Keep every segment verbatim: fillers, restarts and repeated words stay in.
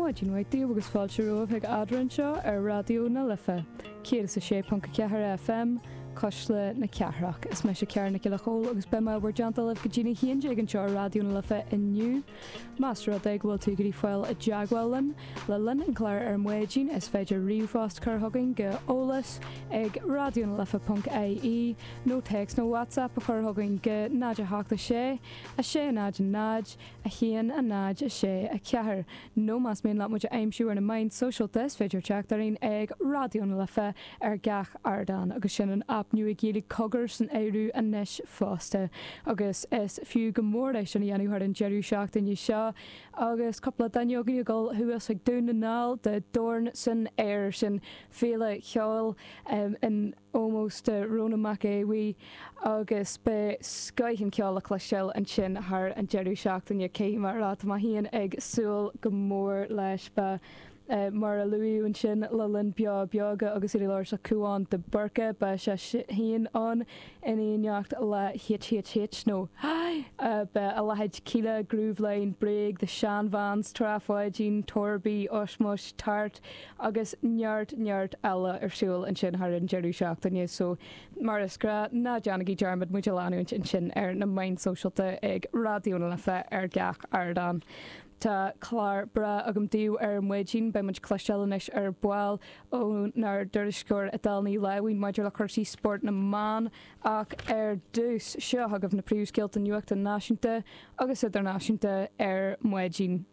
Máidín waidí agus fáilte roimh ag adran seo ar radio na lifa. Céad sa sé panca ceathar F M, cosla na ceathraach. Is me sé cear na ciile chól agus bema bhar deanta leh go dtína híon ag an seo radio na lifa inniu. Master ag bhfuil tú gurí foiil a jaagwelin, le lin an chláir ar Máidín is féidir riomhfást churthagan go ólas ag radio na lifa punt I E, nó text nó WhatsApp a churthagan go náide háachta sé, a sé a náid a náid, a chéan a náid a sé a ceathar. Nó más mén lá muid aimsiú ar na main social test féidir teachtarín ag radio na lifa ar gach ardan agus sin an app nu ag géala cogur san éirú a neis fásta. Agus is fiú go mór éis sin dhéanú ar an jeirú seach den seo agus coppla dainneogan i gáil thuas ag dún na náil de dorn san air sin féle cheáil um, in almost uh, Rona Mac é agus be scaithin ceáil a chluisteil an sin th an jeirú seach den cé mar rá má híon ag súil go mór leis ba Uh, mar a luú an sin le linn bea beaga agus idir leir sa cuáin de burca ba se híon an iníocht le hit hit hit nó uh, be a leid cíle grúbhlein breig de seanhans trafáidín torbí osmos tart agus neart neart eile arsúil an sin th an jeirú seach daine so mar is gra na deannagí dearmad muid leanúint in sin ar na main socialta ag radioúna le fe ar gach ardan. Tá chlár bra agam díú ar Máidín be muid cloistealanis ar buáil ó nar duriscóir a dalnaí lehain maidir le chuirsaí sport na man ach ar dús seo agam na príomhscéalta nuachta náisiúnta agus idirnáisiúnta ar Máidín.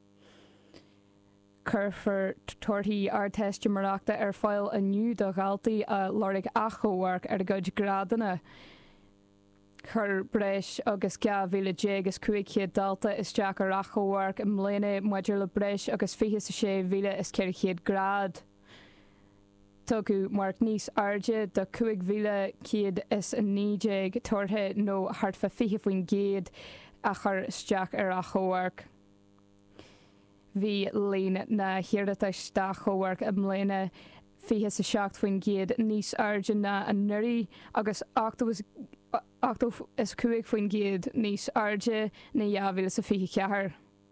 Curfar torthaí ar teiste marachta ar fáil aniu do ghaltaí a lorig achóhhaach ar a gcuid gradanna. Chur breis agus ga bhíle dé agus cuaigchéad dalta is deach ar achóhhaach im mléine muidir le breis agus fiche sa sé bhíle is ceirchéad grad. Tugu mar níos airde do cuaig bhíle céad is a nídéag tortha nó hartfa fiche faoin géad a chur isteach ar achóhhaach. Bhí lín na hiardatais da achóhhaach im mléine fiche sa seacht faoin géad níos airde na an nuirí agus achtas Achtal is cuaig faoin géad níos airde na dheabhíle sa fiche ceathair.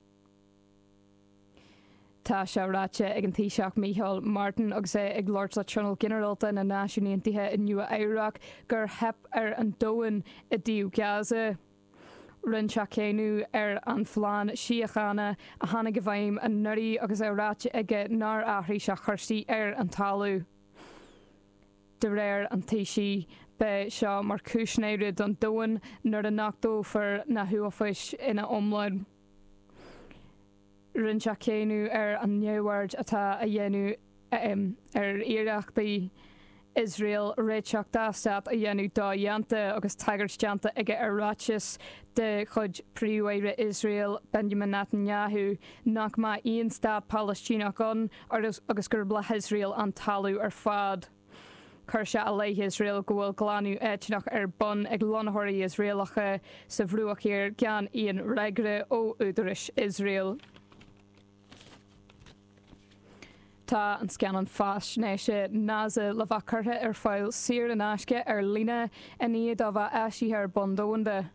Tá se ráte ag an taoiseach Micheál Martin agus é ag Lord Trional Generalta na náisiúnaithe in nua Éireach gur hep ar an dóin i dtíú Gaza. Rinn se céanú ar an phláán siochána a tháinig go bhaim an nuirí agus é ráte ige nar áthraí se chuirsaí ar an talú. De réir an taoisí be seo mar cúsnéide don dóin nuair a nachdó for na thuafais ina omlaid. Rinn se céanú ar an neamhhaird atá a dhéanú um, ar iireachtaí Israel réiteach dásteat a dhéanú dá dhéanta agus taigeirteanta ige ar ráiteas de chud príomhhéire Israel Benjamin Netanyahu nach má íon stad Palestínach an agus gur bla Israel an talú ar fad. Chur se a léith Israel go bhfuil glanú éitinach ar bun ag lonathirí Israelacha sa bhrúach ar cean íon reagre ó údaris Israel. Tá an scanan fás néise nása le bhachartha ar fáil siar an aisce ar lína a níiad a bheith eisí ar bondónda.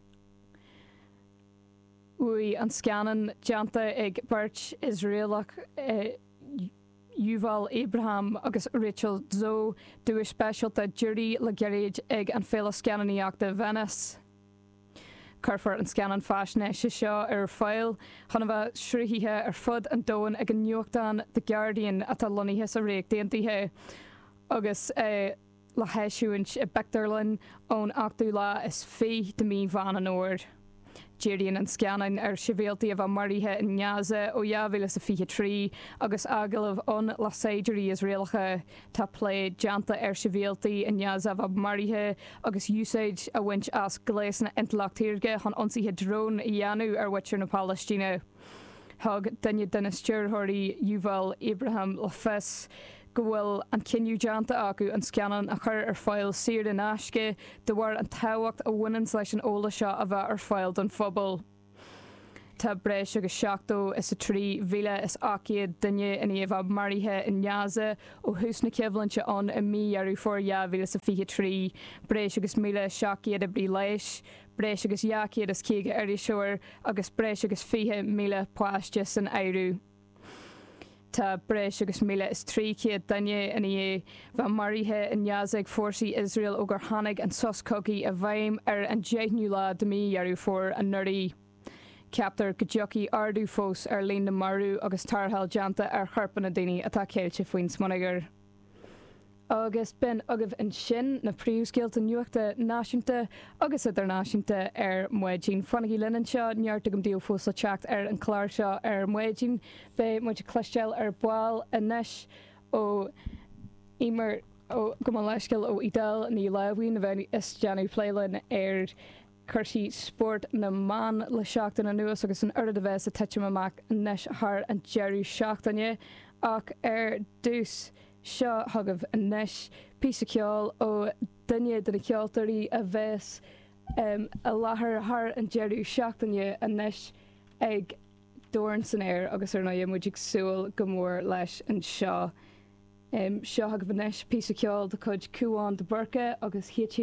Ui an scanan deanta ag beirt Israelach eh, Yuval Abraham agus Rachel Zoe dúir speisialta juirí le geirid ag an féle scananíoachta Venice. Curfar an scanan fásne se seo ar fáil chuna bheith srúthíthe ar fud an dóin ag an nuachtain The Guardian atá loníthe sa réag déantaithe agus eh, le heisiúint i Beachtarlinn ón achtaú lá is fé de mí bhain an óir. Jéiríonn an scanan ar sivéaltaí a bheith maríthe in Gaza ó dheabhíle sa fiche trí agus agalah an le séidirí Israelacha tá plé deanta ar sivéaltaí in Gaza a bheith maríthe agus úsáid a bhaint as gléasna intleachtíorge chun ionsaithe drón i dheanú ar witir na Palestíne. Thug daine duna stúrthirí Yuval Abraham le fes go bhfuil an cinniú deanta acu an scanan a chur ar fáil siar in aisce de bhar an táhacht a bhaineann leis an óla seo a bheith ar fáil don phobal. Tá breis agus seachtó is a trí bhíle is aciad duine in éomh maríthe in Gaza ó hús na ceimhlannte an i mí arú for dheabhíle sa fiche trí, breis agus míle seaciad a brí leis, breis agus jaciad is céige ar seoir agus breis agus fiche míle páiste san éirú. Tá breis agus míle is trícéad daine in é bheit maríthe in neasaigh fórsaí Israel ó gur tháinig an soscogaí a bhaim ar an déithnú lá de mí arú fór an nuirí. Ceaptar go dteochaí ardú fós ar líon na marú agus tarthail deanta ar chorpa na daoine atá céilte faoin smonnigir. Agus ben agah an sin na príomhscéalta nuachta náisiúnta agus idirnáisiúnta ar muidín fannaí linan seo neartta go dtíobh fós le teacht ar an chláir seo ar muidín be muid cleisteil ar báil inis ó imar ó go leisceil ó idal ní lehhaoin na bheith is deanú pléilein ar chuirsí sport na man le seachtain na nuas agus an urda bheith a teite amach inis th an jeirú seachtaine ach ar dús seo thugah inis písa ceáil ó duine duna ceoltarí a bheits um, a láthair th an jeirú seachtaine inis ag dúirt san air agus ar na muidig súil go mór leis an seo. Um, seo thugah inis písa ceáil de chuid cúáin de burca agus